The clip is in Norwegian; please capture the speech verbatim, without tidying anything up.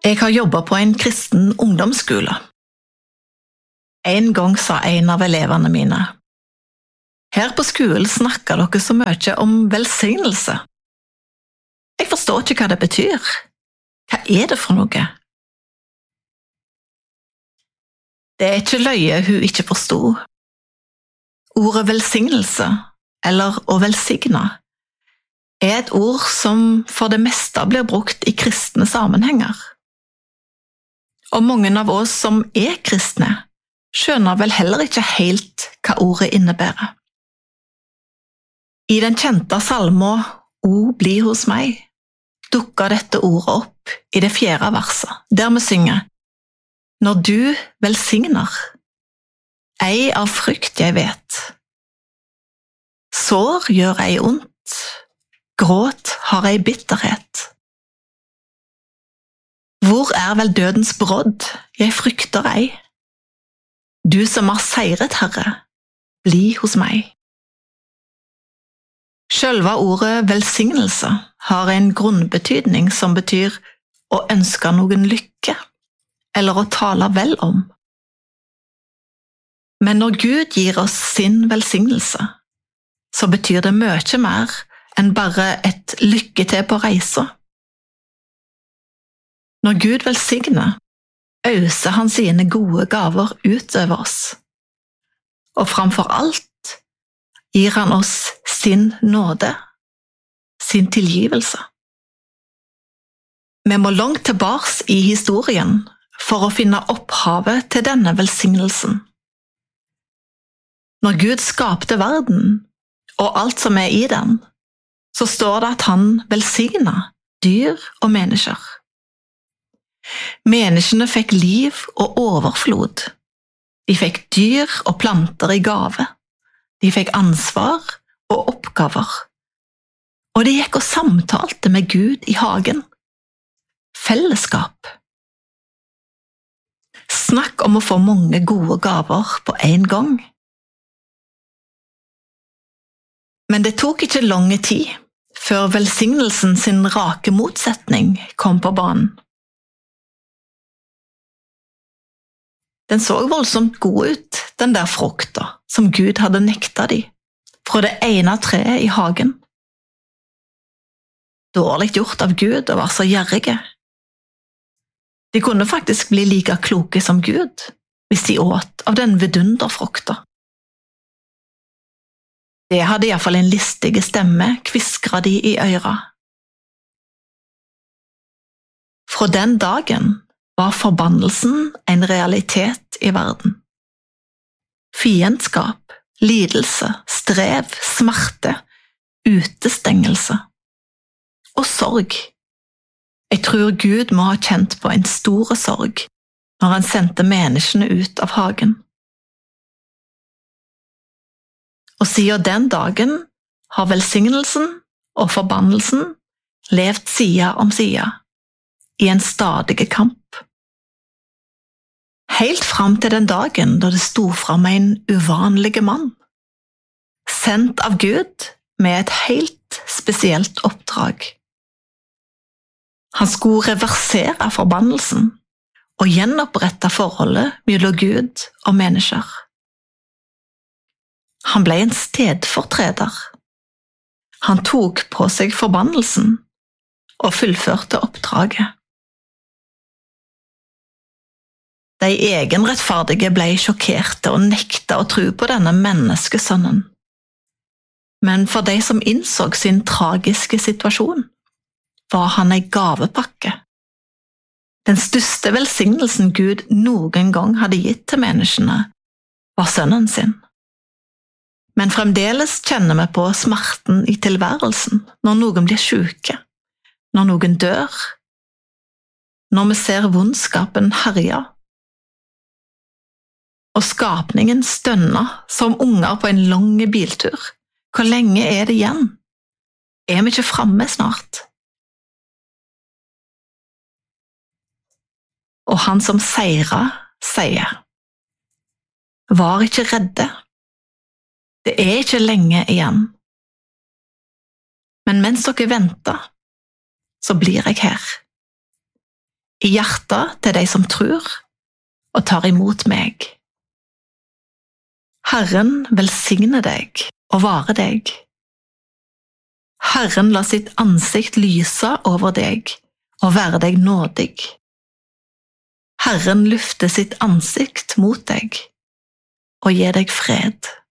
Jeg har jobbet på en kristen ungdomsskole. En gang sa en av elevene mine: «Her på skolen snakker dere så mye om velsignelse. Jeg forstår ikke hva det betyr. Hva er det for noe?» Det er ikke løye hun ikke forstod. Ordet velsignelse, eller å velsigne, er et ord som for det meste blir brukt i kristne sammenhenger. Og mange av oss som er kristne, skjønner vel heller ikke helt hva ordet innebærer. I den kjente salmen «O, bli hos meg» dukker dette ordet opp i det fjerde verset, der vi synger: «Når du velsigner, ei av frykt jeg vet. Sår gjør ei ondt, gråt har ei bitterhet. Hvor er vel dødens brodd, jeg frykter ei. Du som har seiret, Herre, bli hos meg.» Selve ordet velsignelse har en grunnbetydning som betyr å ønske noen lykke, eller å tale vel om. Men når Gud gir oss sin velsignelse, så betyr det mye mer enn bare et lykke til på reisa. Når Gud velsigner, øser han sine gode gaver utover oss. Og framfor alt gir han oss sin nåde, sin tilgivelse. Vi må langt tilbake i historien for å finne opphavet til denne velsignelsen. Når Gud skapte verden, og alt som er i den, så står det at han velsigner dyr og mennesker. Menneskene fikk liv og overflod. De fikk dyr og planter i gave. De fikk ansvar og oppgaver. Og de gikk og samtalte med Gud i hagen. Fellesskap. Snakk om å få mange gode gaver på en gang. Men det tok ikke lange tid før velsignelsen sin rake motsetning kom på banen. Den så voldsomt god ut, den der frukta, som Gud hadde nekta de, fra det ene treet i hagen. Dårlig gjort av Gud å være så gjerrige. De kunne faktisk bli like kloke som Gud, hvis de åt av den vidunderfrukta. Det hadde i hvert fall en listige stemme, kviskra de i øra. Fra den dagen var forbannelsen en realitet i verden. Fiendskap, lidelse, strev, smerte, utestengelse og sorg. Jeg tror Gud må ha kjent på en stor sorg når han sendte menneskene ut av hagen. Og siden den dagen har velsignelsen og forbannelsen levd side om side i en stadige kamp. Helt fram til den dagen da det sto fram en uvanlige mann, sendt av Gud med et helt spesielt oppdrag. Han skulle reversere forbannelsen og gjenopprette forholdet mellom Gud og mennesker. Han ble en stedfortreder. Han tok på seg forbannelsen og fullførte oppdraget. De egenrettferdige ble sjokkerte og nekta å tro på denne menneskesønnen. Men for de som innså sin tragiske situasjon, var han en gavepakke. Den største velsignelsen Gud noen gang hadde gitt til menneskene, var sønnen sin. Men fremdeles kjenner vi på smerten i tilværelsen når noen blir syke, når noen dør, når vi ser vondskapen herje. Og skapningen stønner som unger på en lang biltur. Hvor lenge er det igjen? Er vi ikke fremme snart? Og han som seirer, sier: «Var ikke redde. Det er ikke lenge igjen. Men mens dere venter, så blir jeg her. i hjertet til de som tror og tar imot meg. Herren velsigne deg og vare deg. Herren la sitt ansikt lyse over deg og være deg nådig. Herren løfte sitt ansikt mot deg og gi deg fred.